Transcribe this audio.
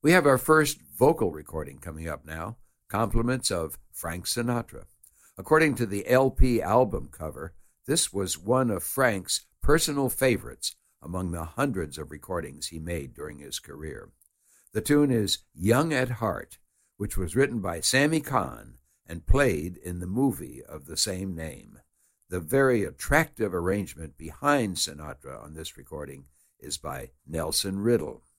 We have our first vocal recording coming up now, compliments of Frank Sinatra. According to the LP album cover, this was one of Frank's personal favorites among the hundreds of recordings he made during his career. The tune is Young at Heart, which was written by Sammy Cahn and played in the movie of the same name. The very attractive arrangement behind Sinatra on this recording is by Nelson Riddle.